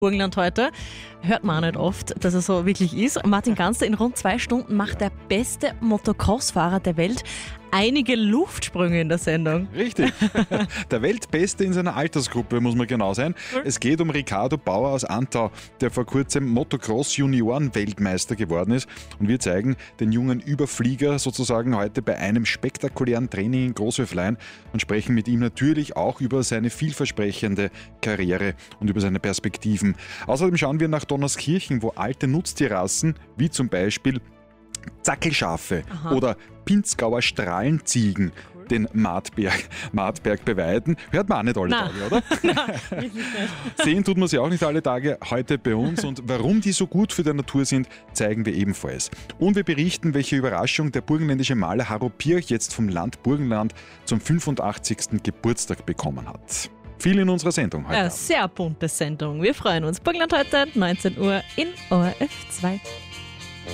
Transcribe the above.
Burgenland heute. Hört man auch nicht oft, dass er so wirklich ist. Martin Ganster in rund 2 Stunden macht der beste Motocross-Fahrer der Welt einige Luftsprünge in der Sendung. Richtig. Der Weltbeste in seiner Altersgruppe, muss man genau sein. Es geht um Ricardo Bauer aus Antau, der vor kurzem Motocross-Junioren-Weltmeister geworden ist. Und wir zeigen den jungen Überflieger sozusagen heute bei einem spektakulären Training in Großhöflein und sprechen mit ihm natürlich auch über seine vielversprechende Karriere und über seine Perspektiven. Außerdem schauen wir nach Donauskirchen, wo alte Nutztierrassen, wie zum Beispiel Zackelschafe oder Pinzgauer Strahlenziegen den Martberg beweiden. Hört man auch nicht alle Tage, oder? Nein, wirklich nicht. Sehen tut man sie auch nicht alle Tage, heute bei uns. Und warum die so gut für die Natur sind, zeigen wir ebenfalls. Und wir berichten, welche Überraschung der burgenländische Maler Harro Pirch jetzt vom Land Burgenland zum 85. Geburtstag bekommen hat. Viel in unserer Sendung heute. Eine sehr bunte Sendung. Wir freuen uns. Burgenland heute, 19 Uhr in ORF 2.